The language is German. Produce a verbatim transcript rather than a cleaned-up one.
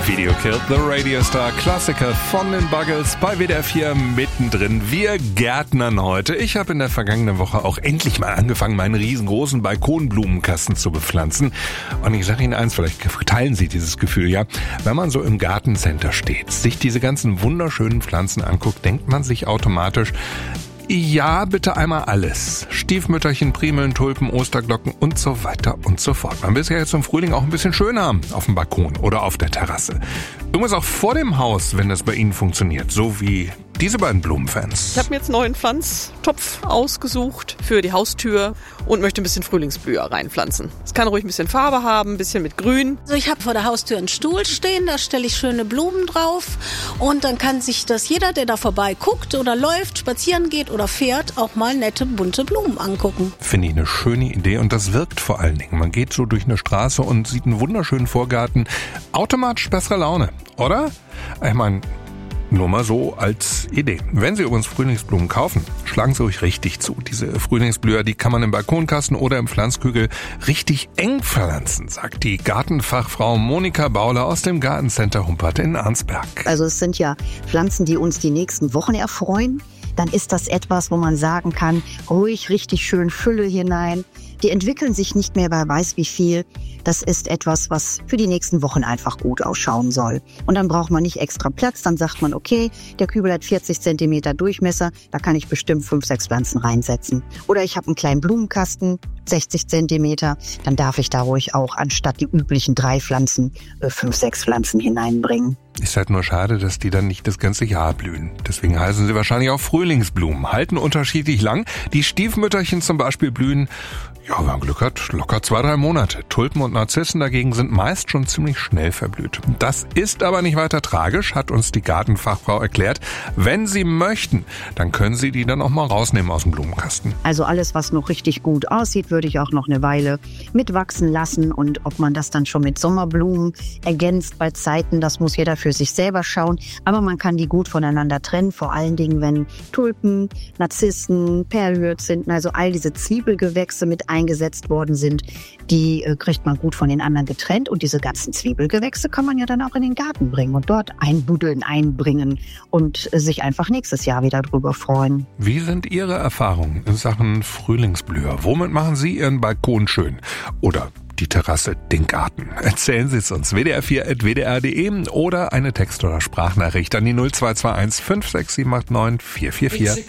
Video Killed the Radio Star, Klassiker von den Buggles bei W D R vier mittendrin. Wir gärtnern heute. Ich habe in der vergangenen Woche auch endlich mal angefangen, meinen riesengroßen Balkonblumenkasten zu bepflanzen. Und ich sage Ihnen eins, vielleicht teilen Sie dieses Gefühl, ja. Wenn man so im Gartencenter steht, sich diese ganzen wunderschönen Pflanzen anguckt, denkt man sich automatisch, ja, bitte einmal alles. Stiefmütterchen, Primeln, Tulpen, Osterglocken und so weiter und so fort. Man will es ja jetzt im Frühling auch ein bisschen schön haben auf dem Balkon oder auf der Terrasse. Übrigens auch vor dem Haus, wenn das bei Ihnen funktioniert, so wie diese beiden Blumenfans. Ich habe mir jetzt einen neuen Pflanztopf ausgesucht für die Haustür und möchte ein bisschen Frühlingsblüher reinpflanzen. Es kann ruhig ein bisschen Farbe haben, ein bisschen mit Grün. Also ich habe vor der Haustür einen Stuhl stehen, da stelle ich schöne Blumen drauf und dann kann sich das jeder, der da vorbei guckt oder läuft, spazieren geht oder fährt, auch mal nette, bunte Blumen angucken. Finde ich eine schöne Idee und das wirkt vor allen Dingen. Man geht so durch eine Straße und sieht einen wunderschönen Vorgarten. Automatisch bessere Laune, oder? Ich meine, nur mal so als Idee. Wenn Sie übrigens Frühlingsblumen kaufen, schlagen Sie ruhig richtig zu. Diese Frühlingsblüher, die kann man im Balkonkasten oder im Pflanzkügel richtig eng pflanzen, sagt die Gartenfachfrau Monika Bauler aus dem Gartencenter Humpert in Arnsberg. Also es sind ja Pflanzen, die uns die nächsten Wochen erfreuen. Dann ist das etwas, wo man sagen kann, ruhig richtig schön Fülle hinein. Die entwickeln sich nicht mehr bei weiß wie viel. Das ist etwas, was für die nächsten Wochen einfach gut ausschauen soll. Und dann braucht man nicht extra Platz. Dann sagt man, okay, der Kübel hat vierzig Zentimeter Durchmesser. Da kann ich bestimmt fünf, sechs Pflanzen reinsetzen. Oder ich habe einen kleinen Blumenkasten, sechzig Zentimeter. Dann darf ich da ruhig auch anstatt die üblichen drei Pflanzen fünf, sechs Pflanzen hineinbringen. Ist halt nur schade, dass die dann nicht das ganze Jahr blühen. Deswegen heißen sie wahrscheinlich auch Frühlingsblumen. Halten unterschiedlich lang. Die Stiefmütterchen zum Beispiel blühen, ja, wenn man Glück hat, locker zwei, drei Monate. Tulpen und Narzissen dagegen sind meist schon ziemlich schnell verblüht. Das ist aber nicht weiter tragisch, hat uns die Gartenfachfrau erklärt. Wenn Sie möchten, dann können Sie die dann auch mal rausnehmen aus dem Blumenkasten. Also alles, was noch richtig gut aussieht, würde ich auch noch eine Weile mitwachsen lassen. Und ob man das dann schon mit Sommerblumen ergänzt bei Zeiten, das muss jeder für sich selber schauen. Aber man kann die gut voneinander trennen, vor allen Dingen, wenn Tulpen, Narzissen, Perlhyazinthen, also all diese Zwiebelgewächse mit eingesetzt worden sind, die äh, kriegt man gut von den anderen getrennt. Und diese ganzen Zwiebelgewächse kann man ja dann auch in den Garten bringen und dort einbuddeln, einbringen und äh, sich einfach nächstes Jahr wieder drüber freuen. Wie sind Ihre Erfahrungen in Sachen Frühlingsblüher? Womit machen Sie Ihren Balkon schön? Oder die Terrasse, den Garten? Erzählen Sie es uns. w d r vier at w d r punkt d e oder eine Text- oder Sprachnachricht an die null zwei zwei eins fünf sechs sieben acht neun vier vier vier.